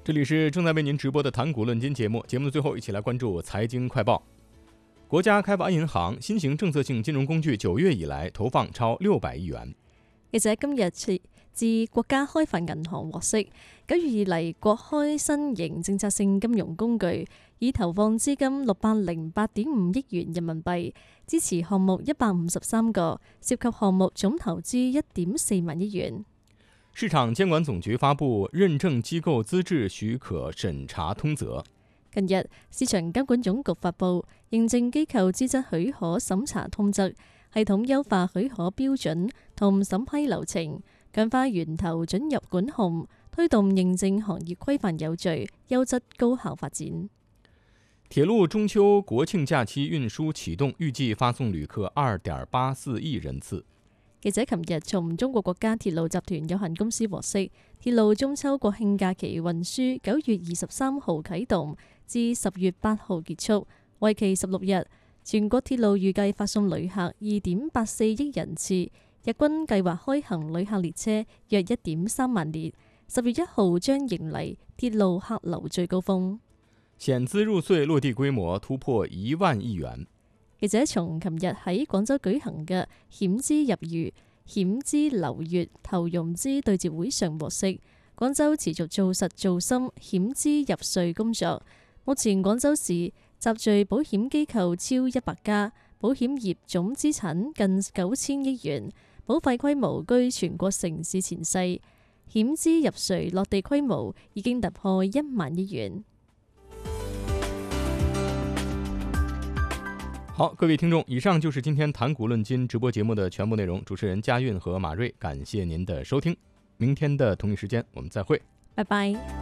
这里是正在为您直播的谈股论金节目，节目的最后一起来关注财经快報。國家開發銀行新型政策性金融工具9月以來投放超600億元。 記者今日自國家開發銀行獲悉，9月以嚟國開新型政策性金融工具已投放資金608.5億元人民幣，支持項目153個，涉及項目總投資1.4萬億元。 市場監管總局發布認證機構資質許可審查通則。 近日，市場監管總局發布認證機構資質許可審查通則，系統優化許可標準同審批流程，強化源頭准入管控，推動認證行業規範有序、優質高效發展。 鐵路中秋國慶假期運輸啟動，預計發送旅客2.84億人次。 記者琴日從中國國家鐵路集團有限公司獲悉，鐵路中秋國慶假期運輸9月23號啟動至10月8號結束，為期16日。全國鐵路預計發送旅客2.84億人次，日均計劃開行旅客列車約1.3萬列。10月1號將迎嚟鐵路客流最高峰。 險資入穗落地規模突破1萬億元。 記者從琴日喺廣州舉行嘅險資入粵、險資流粵投融資對接會上獲悉，廣州持續做實做深險資入穗工作。目前廣州市集聚保險機構超100家，保險業總資產近9000億元，保費規模居全國城市前四，險資入穗落地規模已經突破1萬億元。 好，各位聽眾，以上就是今天談股論金直播節目的全部內容。主持人嘉韻和馬瑞，感謝您的收聽。明天的同一時間我們再會， 拜拜。